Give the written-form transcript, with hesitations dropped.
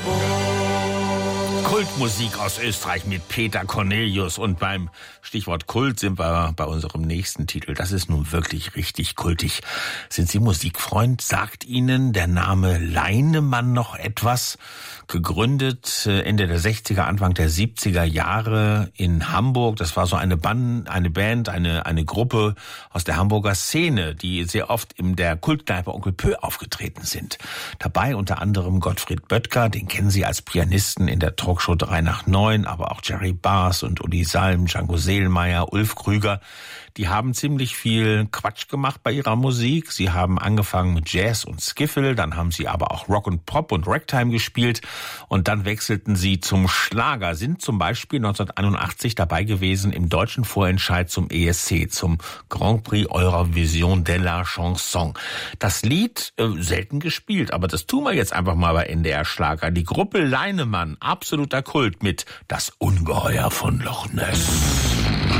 Kultmusik aus Österreich mit Peter Cornelius. Und beim Stichwort Kult sind wir bei unserem nächsten Titel. Das ist nun wirklich richtig kultig. Sind Sie Musikfreund? Sagt Ihnen der Name Leinemann noch etwas? Gegründet Ende der 60er, Anfang der 70er Jahre in Hamburg. Das war so eine Band, eine Gruppe aus der Hamburger Szene, die sehr oft in der Kultkneipe Onkel Pö aufgetreten sind. Dabei unter anderem Gottfried Böttger, den kennen Sie als Pianisten in der Talkshow 3 nach 9, aber auch Jerry Bass und Uli Salm, Django Seelmeier, Ulf Krüger. Die haben ziemlich viel Quatsch gemacht bei ihrer Musik. Sie haben angefangen mit Jazz und Skiffle, dann haben sie aber auch Rock and Pop und Ragtime gespielt und dann wechselten sie zum Schlager, sind zum Beispiel 1981 dabei gewesen im deutschen Vorentscheid zum ESC, zum Grand Prix Eurovision de la Chanson. Das Lied selten gespielt, aber das tun wir jetzt einfach mal bei NDR Schlager. Die Gruppe Leinemann, absoluter Kult mit Das Ungeheuer von Loch Ness.